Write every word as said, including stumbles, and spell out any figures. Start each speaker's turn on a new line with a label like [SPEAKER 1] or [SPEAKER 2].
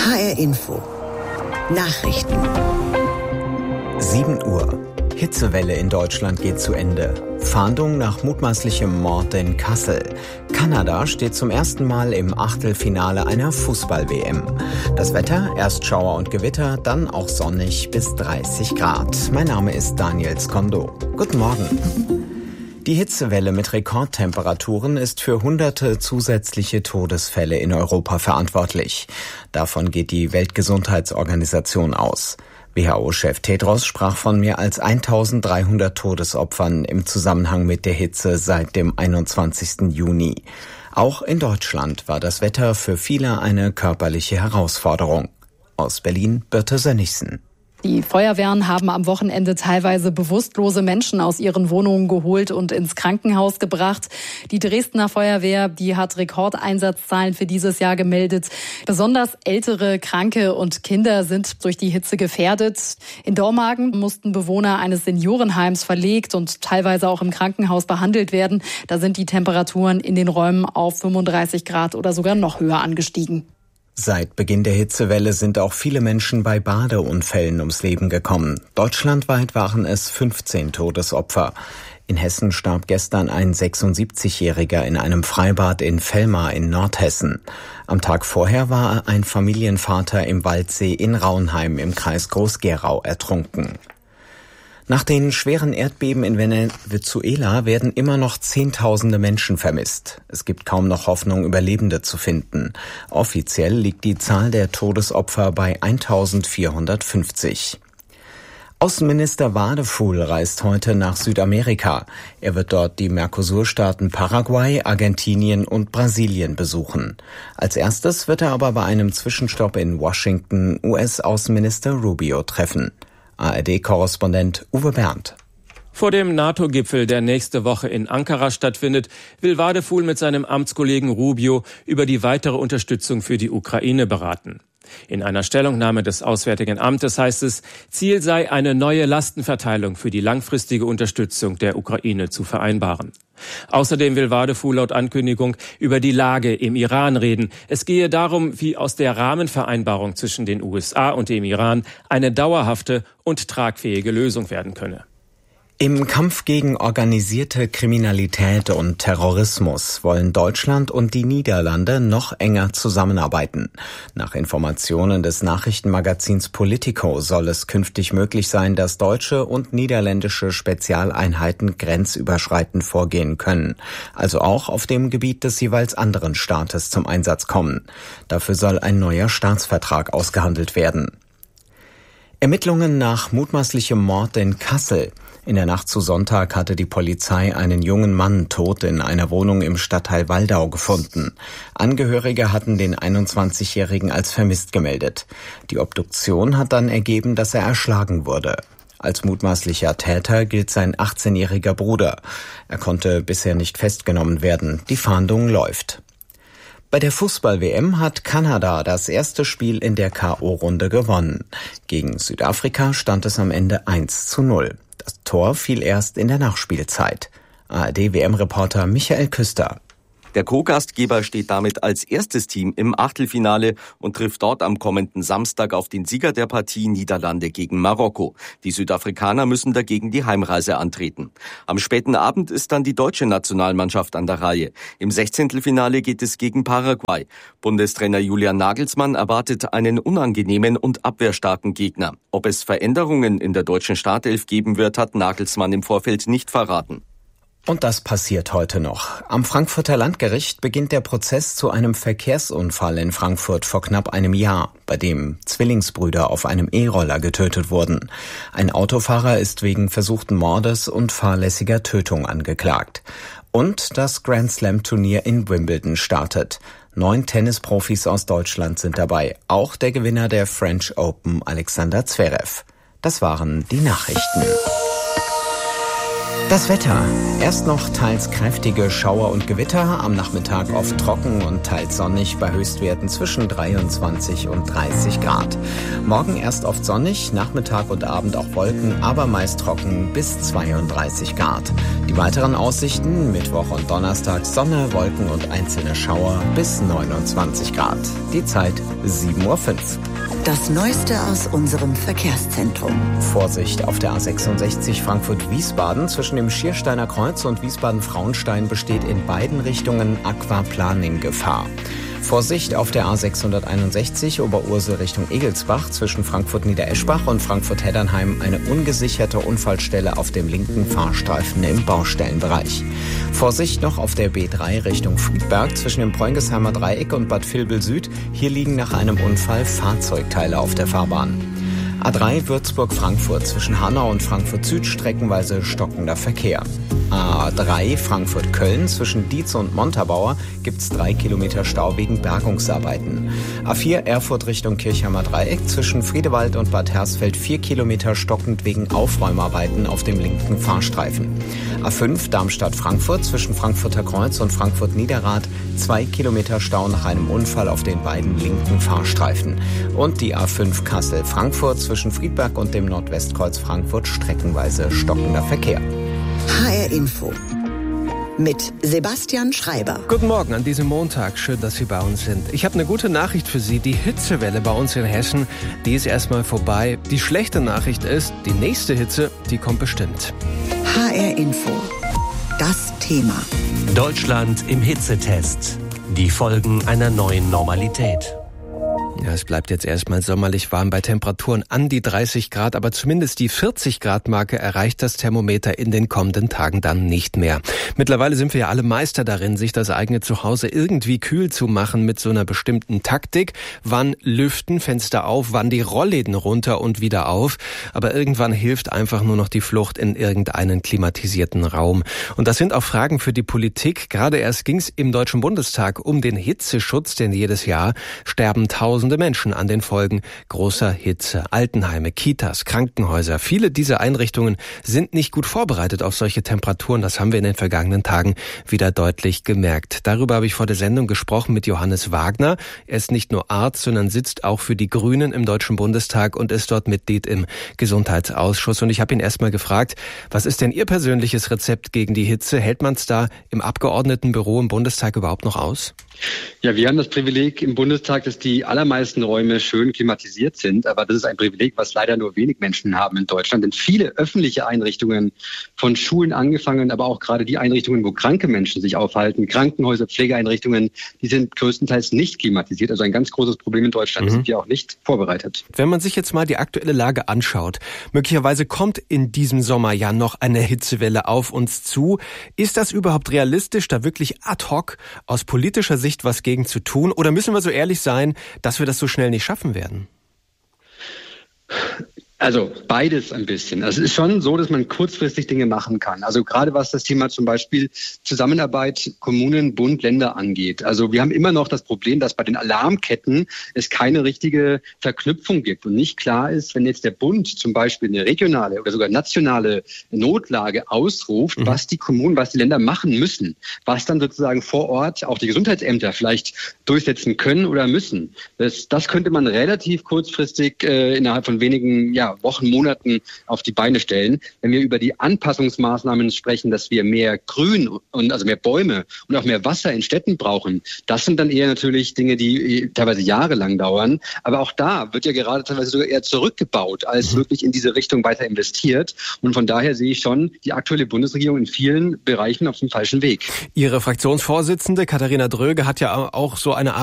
[SPEAKER 1] H R Info. Nachrichten.
[SPEAKER 2] sieben Uhr. Hitzewelle in Deutschland geht zu Ende. Fahndung nach mutmaßlichem Mord in Kassel. Kanada steht zum ersten Mal im Achtelfinale einer Fußball-W M. Das Wetter, erst Schauer und Gewitter, dann auch sonnig bis dreißig Grad. Mein Name ist Daniel Skondo. Guten Morgen. Die Hitzewelle mit Rekordtemperaturen ist für hunderte zusätzliche Todesfälle in Europa verantwortlich. Davon geht die Weltgesundheitsorganisation aus. W H O-Chef Tedros sprach von mehr als eintausenddreihundert Todesopfern im Zusammenhang mit der Hitze seit dem einundzwanzigsten Juni. Auch in Deutschland war das Wetter für viele eine körperliche Herausforderung. Aus Berlin, Birte Sönnigsen.
[SPEAKER 3] Die Feuerwehren haben am Wochenende teilweise bewusstlose Menschen aus ihren Wohnungen geholt und ins Krankenhaus gebracht. Die Dresdner Feuerwehr, die hat Rekordeinsatzzahlen für dieses Jahr gemeldet. Besonders ältere, Kranke und Kinder sind durch die Hitze gefährdet. In Dormagen mussten Bewohner eines Seniorenheims verlegt und teilweise auch im Krankenhaus behandelt werden. Da sind die Temperaturen in den Räumen auf fünfunddreißig Grad oder sogar noch höher angestiegen.
[SPEAKER 2] Seit Beginn der Hitzewelle sind auch viele Menschen bei Badeunfällen ums Leben gekommen. Deutschlandweit waren es fünfzehn Todesopfer. In Hessen starb gestern ein sechsundsiebzigjähriger in einem Freibad in Vellmar in Nordhessen. Am Tag vorher war ein Familienvater im Waldsee in Raunheim im Kreis Groß-Gerau ertrunken. Nach den schweren Erdbeben in Venezuela werden immer noch Zehntausende Menschen vermisst. Es gibt kaum noch Hoffnung, Überlebende zu finden. Offiziell liegt die Zahl der Todesopfer bei eintausendvierhundertfünfzig. Außenminister Wadefuhl reist heute nach Südamerika. Er wird dort die Mercosur-Staaten Paraguay, Argentinien und Brasilien besuchen. Als erstes wird er aber bei einem Zwischenstopp in Washington U S-Außenminister Rubio treffen. A R D-Korrespondent Uwe Berndt.
[SPEAKER 4] Vor dem NATO-Gipfel, der nächste Woche in Ankara stattfindet, will Wadefuhl mit seinem Amtskollegen Rubio über die weitere Unterstützung für die Ukraine beraten. In einer Stellungnahme des Auswärtigen Amtes heißt es, Ziel sei, eine neue Lastenverteilung für die langfristige Unterstützung der Ukraine zu vereinbaren. Außerdem will Wadefuhl laut Ankündigung über die Lage im Iran reden. Es gehe darum, wie aus der Rahmenvereinbarung zwischen den U S A und dem Iran eine dauerhafte und tragfähige Lösung werden könne.
[SPEAKER 2] Im Kampf gegen organisierte Kriminalität und Terrorismus wollen Deutschland und die Niederlande noch enger zusammenarbeiten. Nach Informationen des Nachrichtenmagazins Politico soll es künftig möglich sein, dass deutsche und niederländische Spezialeinheiten grenzüberschreitend vorgehen können, also auch auf dem Gebiet des jeweils anderen Staates zum Einsatz kommen. Dafür soll ein neuer Staatsvertrag ausgehandelt werden. Ermittlungen nach mutmaßlichem Mord in Kassel. In der Nacht zu Sonntag hatte die Polizei einen jungen Mann tot in einer Wohnung im Stadtteil Waldau gefunden. Angehörige hatten den einundzwanzigjährigen als vermisst gemeldet. Die Obduktion hat dann ergeben, dass er erschlagen wurde. Als mutmaßlicher Täter gilt sein achtzehnjähriger Bruder. Er konnte bisher nicht festgenommen werden. Die Fahndung läuft. Bei der Fußball-W M hat Kanada das erste Spiel in der K O-Runde gewonnen. Gegen Südafrika stand es am Ende eins zu null. Das Tor fiel erst in der Nachspielzeit. A R D-W M-Reporter Michael Küster.
[SPEAKER 5] Der Co-Gastgeber steht damit als erstes Team im Achtelfinale und trifft dort am kommenden Samstag auf den Sieger der Partie Niederlande gegen Marokko. Die Südafrikaner müssen dagegen die Heimreise antreten. Am späten Abend ist dann die deutsche Nationalmannschaft an der Reihe. Im Sechzehntelfinale geht es gegen Paraguay. Bundestrainer Julian Nagelsmann erwartet einen unangenehmen und abwehrstarken Gegner. Ob es Veränderungen in der deutschen Startelf geben wird, hat Nagelsmann im Vorfeld nicht verraten.
[SPEAKER 2] Und das passiert heute noch. Am Frankfurter Landgericht beginnt der Prozess zu einem Verkehrsunfall in Frankfurt vor knapp einem Jahr, bei dem Zwillingsbrüder auf einem E-Roller getötet wurden. Ein Autofahrer ist wegen versuchten Mordes und fahrlässiger Tötung angeklagt. Und das Grand-Slam-Turnier in Wimbledon startet. Neun Tennisprofis aus Deutschland sind dabei, auch der Gewinner der French Open, Alexander Zverev. Das waren die Nachrichten. Das Wetter. Erst noch teils kräftige Schauer und Gewitter, am Nachmittag oft trocken und teils sonnig bei Höchstwerten zwischen dreiundzwanzig und dreißig Grad. Morgen erst oft sonnig, Nachmittag und Abend auch Wolken, aber meist trocken bis zweiunddreißig Grad. Die weiteren Aussichten, Mittwoch und Donnerstag Sonne, Wolken und einzelne Schauer bis neunundzwanzig Grad. Die Zeit sieben Uhr fünf.
[SPEAKER 1] Das Neueste aus unserem Verkehrszentrum.
[SPEAKER 2] Vorsicht auf der A sechsundsechzig Frankfurt-Wiesbaden. Zwischen dem Schiersteiner Kreuz und Wiesbaden-Frauenstein besteht in beiden Richtungen Aquaplaning-Gefahr. Vorsicht auf der A sechshunderteinundsechzig Oberursel Richtung Egelsbach. Zwischen Frankfurt-Niedereschbach und Frankfurt-Heddernheim eine ungesicherte Unfallstelle auf dem linken Fahrstreifen im Baustellenbereich. Vorsicht noch auf der B drei Richtung Friedberg zwischen dem Preungesheimer Dreieck und Bad Vilbel Süd. Hier liegen nach einem Unfall Fahrzeugteile auf der Fahrbahn. A drei Würzburg-Frankfurt zwischen Hanau und Frankfurt Süd streckenweise stockender Verkehr. A drei Frankfurt-Köln zwischen Dietz und Montabaur gibt's drei Kilometer Stau wegen Bergungsarbeiten. A vier Erfurt Richtung Kirchheimer Dreieck zwischen Friedewald und Bad Hersfeld vier Kilometer stockend wegen Aufräumarbeiten auf dem linken Fahrstreifen. A fünf Darmstadt-Frankfurt zwischen Frankfurter Kreuz und Frankfurt-Niederrad zwei Kilometer Stau nach einem Unfall auf den beiden linken Fahrstreifen. Und die A fünf Kassel-Frankfurt zwischen Friedberg und dem Nordwestkreuz Frankfurt streckenweise stockender Verkehr.
[SPEAKER 1] H R Info mit Sebastian Schreiber.
[SPEAKER 6] Guten Morgen an diesem Montag. Schön, dass Sie bei uns sind. Ich habe eine gute Nachricht für Sie. Die Hitzewelle bei uns in Hessen, die ist erstmal vorbei. Die schlechte Nachricht ist, die nächste Hitze, die kommt bestimmt.
[SPEAKER 1] H R Info. Das Thema.
[SPEAKER 7] Deutschland im Hitzetest. Die Folgen einer neuen Normalität.
[SPEAKER 6] Ja, es bleibt jetzt erstmal sommerlich warm bei Temperaturen an die dreißig Grad, aber zumindest die vierzig Grad Marke erreicht das Thermometer in den kommenden Tagen dann nicht mehr. Mittlerweile sind wir ja alle Meister darin, sich das eigene Zuhause irgendwie kühl zu machen mit so einer bestimmten Taktik. Wann lüften, Fenster auf, wann die Rollläden runter und wieder auf. Aber irgendwann hilft einfach nur noch die Flucht in irgendeinen klimatisierten Raum. Und das sind auch Fragen für die Politik. Gerade erst ging es im Deutschen Bundestag um den Hitzeschutz, denn jedes Jahr sterben Tausende Menschen an den Folgen großer Hitze. Altenheime, Kitas, Krankenhäuser. Viele dieser Einrichtungen sind nicht gut vorbereitet auf solche Temperaturen. Das haben wir in den vergangenen Tagen wieder deutlich gemerkt. Darüber habe ich vor der Sendung gesprochen mit Johannes Wagner. Er ist nicht nur Arzt, sondern sitzt auch für die Grünen im Deutschen Bundestag und ist dort Mitglied im Gesundheitsausschuss. Und ich habe ihn erstmal gefragt, was ist denn Ihr persönliches Rezept gegen die Hitze? Hält man es da im Abgeordnetenbüro im Bundestag überhaupt noch aus?
[SPEAKER 8] Ja, wir haben das Privileg im Bundestag, dass die allermeisten Räume schön klimatisiert sind. Aber das ist ein Privileg, was leider nur wenig Menschen haben in Deutschland. Denn viele öffentliche Einrichtungen, von Schulen angefangen, aber auch gerade die Einrichtungen, wo kranke Menschen sich aufhalten, Krankenhäuser, Pflegeeinrichtungen, die sind größtenteils nicht klimatisiert. Also ein ganz großes Problem in Deutschland. Mhm. Da sind wir auch nicht vorbereitet.
[SPEAKER 6] Wenn man sich jetzt mal die aktuelle Lage anschaut, möglicherweise kommt in diesem Sommer ja noch eine Hitzewelle auf uns zu. Ist das überhaupt realistisch, da wirklich ad hoc aus politischer Sicht was gegen zu tun? Oder müssen wir so ehrlich sein, dass wir das so schnell nicht schaffen werden?
[SPEAKER 8] Also beides ein bisschen. Also es ist schon so, dass man kurzfristig Dinge machen kann. Also gerade was das Thema zum Beispiel Zusammenarbeit Kommunen, Bund, Länder angeht. Also wir haben immer noch das Problem, dass bei den Alarmketten es keine richtige Verknüpfung gibt und nicht klar ist, wenn jetzt der Bund zum Beispiel eine regionale oder sogar nationale Notlage ausruft, mhm. was die Kommunen, was die Länder machen müssen, was dann sozusagen vor Ort auch die Gesundheitsämter vielleicht durchsetzen können oder müssen. Das, das könnte man relativ kurzfristig äh, innerhalb von wenigen ja, Wochen, Monaten auf die Beine stellen. Wenn wir über die Anpassungsmaßnahmen sprechen, dass wir mehr Grün und also mehr Bäume und auch mehr Wasser in Städten brauchen, das sind dann eher natürlich Dinge, die teilweise jahrelang dauern. Aber auch da wird ja gerade teilweise sogar eher zurückgebaut, als mhm. wirklich in diese Richtung weiter investiert. Und von daher sehe ich schon die aktuelle Bundesregierung in vielen Bereichen auf dem falschen Weg.
[SPEAKER 6] Ihre Fraktionsvorsitzende Katharina Dröge hat ja auch so eine Art